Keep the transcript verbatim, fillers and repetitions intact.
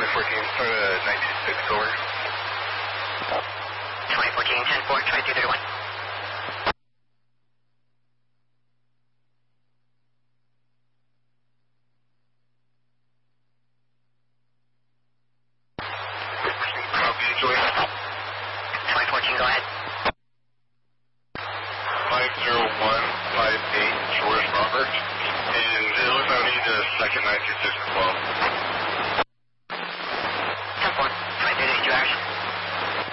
fourteen, start at nine two six, over. twenty fourteen, ten four, twenty-two thirty-one. Copy, Joy. twenty fourteen, go ahead. five zero one five eight, George Robert. And it looks like I need a second nine two six as well.